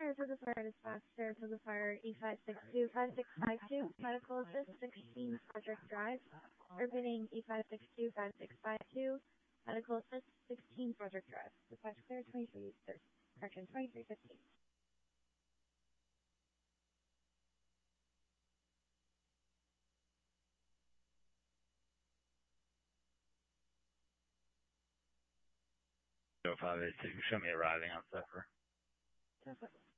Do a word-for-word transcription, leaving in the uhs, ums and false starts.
Fire to the fire dispatch, fire to the fire, E five six two five six five two, medical assist sixteen Frederick Drive, orbiting E five six two five six five two, medical assist sixteen Frederick Drive, dispatch clear twenty-three, correction twenty-three fifteen. oh five eight six, show me arriving on Zephyr. Zephyr.